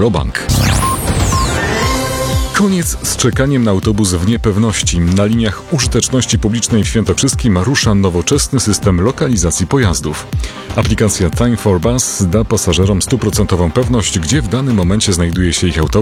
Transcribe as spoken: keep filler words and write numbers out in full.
Aerobank. Koniec z czekaniem na autobus w niepewności. Na liniach użyteczności publicznej w Świętokrzyskim rusza nowoczesny system lokalizacji pojazdów. Aplikacja Time for Bus da pasażerom stuprocentową pewność, gdzie w danym momencie znajduje się ich autobus